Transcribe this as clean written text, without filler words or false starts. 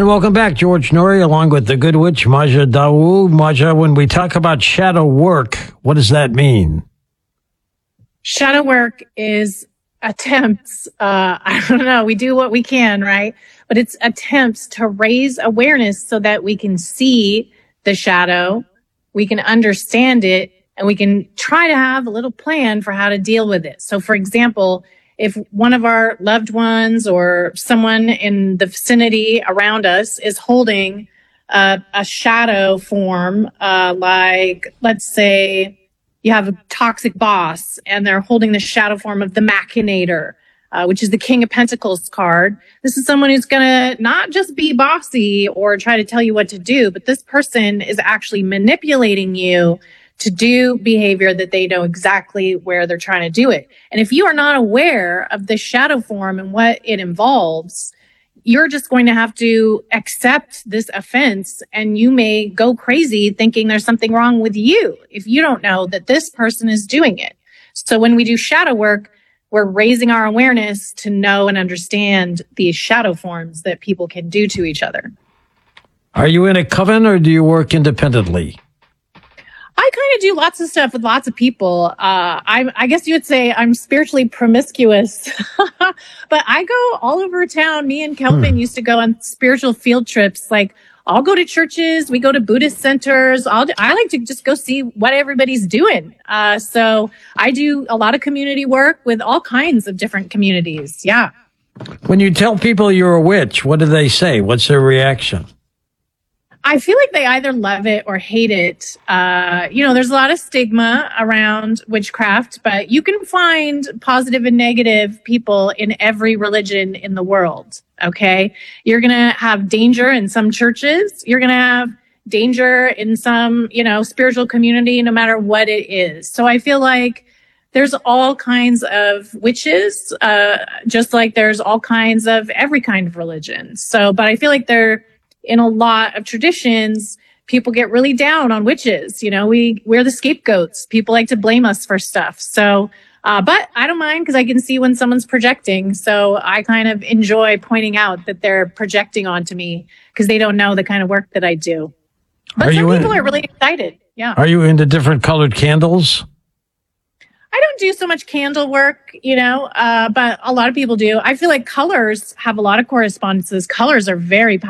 And welcome back, George Noory, along with the good witch, Maja Dawood. Maja, when we talk about shadow work, what does that mean? Shadow work is attempts. I don't know. We do what we can, right? But it's attempts to raise awareness so that we can see the shadow, we can understand it, and we can try to have a little plan for how to deal with it. So, for example, if one of our loved ones or someone in the vicinity around us is holding a shadow form, like, let's say you have a toxic boss and they're holding the shadow form of the Machinator, which is the King of Pentacles card. This is someone who's going to not just be bossy or try to tell you what to do, but this person is actually manipulating you to do behavior that they know exactly where they're trying to do it. And if you are not aware of the shadow form and what it involves, you're just going to have to accept this offense, and you may go crazy thinking there's something wrong with you if you don't know that this person is doing it. So when we do shadow work, we're raising our awareness to know and understand these shadow forms that people can do to each other. Are you in a coven or do you work independently? I kind of do lots of stuff with lots of people. I guess you would say I'm spiritually promiscuous, but I go all over town. Me and Kelvin used to go on spiritual field trips. Like, I'll go to churches. We go to Buddhist centers. I like to just go see what everybody's doing. So I do a lot of community work with all kinds of different communities. Yeah. When you tell people you're a witch, what do they say? What's their reaction? I feel like they either love it or hate it. There's a lot of stigma around witchcraft, but you can find positive and negative people in every religion in the world. Okay. You're going to have danger in some churches. You're going to have danger in some, spiritual community, no matter what it is. So I feel like there's all kinds of witches, just like there's all kinds of every kind of religion. So, but I feel like in a lot of traditions, people get really down on witches. We're the scapegoats. People like to blame us for stuff. So, but I don't mind because I can see when someone's projecting. So I kind of enjoy pointing out that they're projecting onto me because they don't know the kind of work that I do. But some people are really excited. Yeah. Are you into different colored candles? I don't do so much candle work, but a lot of people do. I feel like colors have a lot of correspondences. Colors are very powerful.